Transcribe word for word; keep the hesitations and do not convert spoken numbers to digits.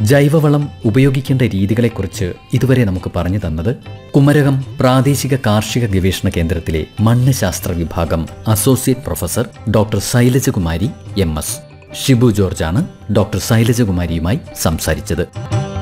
ജൈവവളം ഉപയോഗിക്കേണ്ട രീതികളെക്കുറിച്ച് ഇതുവരെ നമുക്ക് പറഞ്ഞു തന്നത് കുമരകം പ്രാദേശിക കാർഷിക ഗവേഷണ കേന്ദ്രത്തിലെ മണ്ണ് ശാസ്ത്ര വിഭാഗം associate professor doctor Shailaja Kumari M S. Shibu ജോർജാണ് doctor ശൈലജകുമാരിയുമായി സംസാരിച്ചത്.